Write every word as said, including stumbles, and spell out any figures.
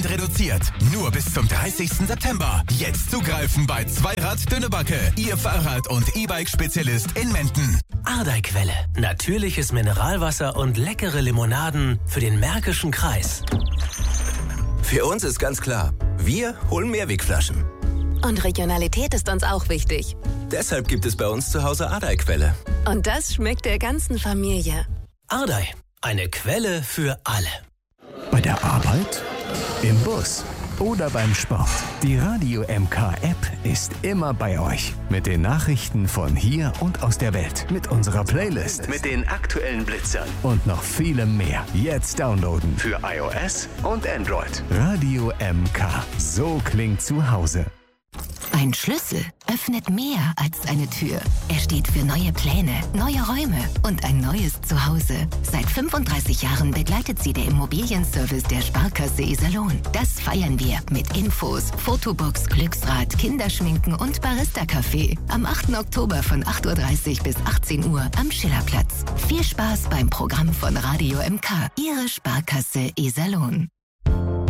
Reduziert. Nur bis zum dreißigsten September. Jetzt zugreifen bei Zweirad Dünebacke. Ihr Fahrrad- und E-Bike-Spezialist in Menden. Ardeiquelle. Natürliches Mineralwasser und leckere Limonaden für den Märkischen Kreis. Für uns ist ganz klar, wir holen Mehrwegflaschen. Und Regionalität ist uns auch wichtig. Deshalb gibt es bei uns zu Hause Ardeiquelle. Und das schmeckt der ganzen Familie. Ardei. Eine Quelle für alle. Bei der Arbeit, im Bus oder beim Sport. Die Radio M K App ist immer bei euch. Mit den Nachrichten von hier und aus der Welt. Mit unserer Playlist. Mit den aktuellen Blitzern. Und noch vielem mehr. Jetzt downloaden für iOS und Android. Radio M K. So klingt zu Hause. Ein Schlüssel öffnet mehr als eine Tür. Er steht für neue Pläne, neue Räume und ein neues Zuhause. Seit fünfunddreißig Jahren begleitet sie der Immobilienservice der Sparkasse Iserlohn. Das feiern wir mit Infos, Fotobox, Glücksrad, Kinderschminken und Barista-Café. Am achten Oktober von acht Uhr dreißig bis achtzehn Uhr am Schillerplatz. Viel Spaß beim Programm von Radio M K. Ihre Sparkasse Iserlohn.